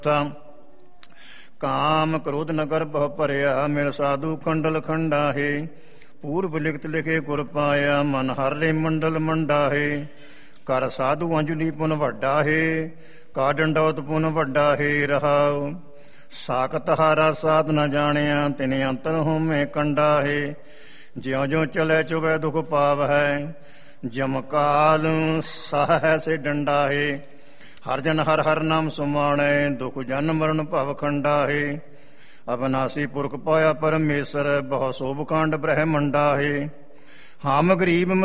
ਕਾਮ ਕ੍ਰੋਧ ਨਗਰ ਬਹੁ ਭਰਿਆ, ਮਿਲ ਸਾਧੂ ਖੰਡਲ ਖੰਡਾਹੇ। ਪੂਰਬ ਲਿਖਤ ਲਿਖੇ ਗੁਰ ਪਾਇਆ, ਮਨ ਹਰਲੇ ਮੰਡਲ ਮੰਡਾਹੇ। ਕਰ ਸਾਧੂ ਅੰਜਲੀ ਪੁਨ ਵੱਡਾ ਹੈ, ਕਾ ਡੰਡੌਤ ਪੁਨ ਵੱਡਾ ਹੈ। ਰਹਾਉ ਸਾਖਤ ਹਾਰਾ ਸਾਧ ਨ ਜਾਣਿਆ, ਤਿਨ ਅੰਤਰ ਹੋਮੇ ਕੰਡਾ ਹੈ। ਜਿਉ ਜਿਉ ਚਲੇ ਚੁਬੈ ਦੁਖ ਪਾਵ ਹੈ, ਜਮ ਕਾਲ ਸਾਹ ਸੇ ਡੰਡਾ ਹੈ। ਹਰ ਜਨ ਹਰ ਹਰ ਨਾਮ ਸੁਮਾਣੈ, ਦੁਖ ਜਨ ਮਰਨ ਭਵ ਖੰਡਾ ਹੈ। ਅਬਨਾਸੀ ਪੁਰਖ ਪਾਇਆ ਪਰਮੇਸ਼ਰ, ਬਹੁ ਸੋਭ ਕਾਂਡ ਬ੍ਰਹਮੰਡਾ ਹੈ। ਹਮ ਗਰੀਬ